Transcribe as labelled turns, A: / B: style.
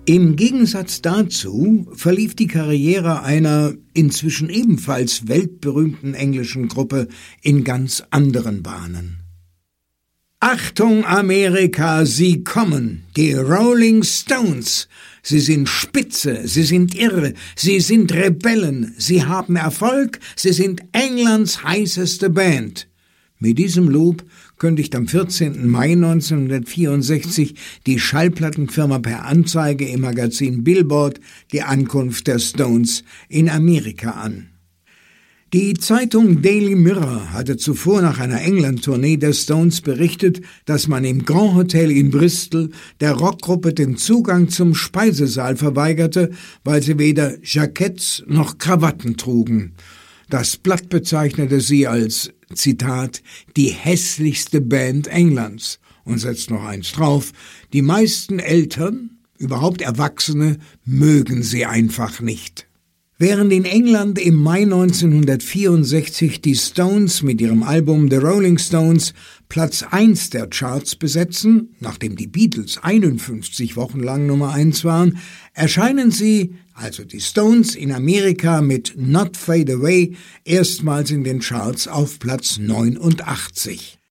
A: Im Gegensatz dazu verlief die Karriere einer inzwischen ebenfalls weltberühmten englischen Gruppe in ganz anderen Bahnen. Achtung Amerika, sie kommen, die Rolling Stones. Sie sind spitze, sie sind irre, sie sind Rebellen, sie haben Erfolg, sie sind Englands heißeste Band. Mit diesem Lob kündigt am 14. Mai 1964 die Schallplattenfirma per Anzeige im Magazin Billboard die Ankunft der Stones in Amerika an. Die Zeitung Daily Mirror hatte zuvor nach einer England-Tournee der Stones berichtet, dass man im Grand Hotel in Bristol der Rockgruppe den Zugang zum Speisesaal verweigerte, weil sie weder Jacketts noch Krawatten trugen. Das Blatt bezeichnete sie als, Zitat, die hässlichste Band Englands und setzt noch eins drauf, die meisten Eltern, überhaupt Erwachsene, mögen sie einfach nicht. Während in England im Mai 1964 die Stones mit ihrem Album The Rolling Stones Platz 1 der Charts besetzen, nachdem die Beatles 51 Wochen lang Nummer 1 waren, erscheinen sie, also die Stones, in Amerika mit Not Fade Away erstmals in den Charts auf Platz 89.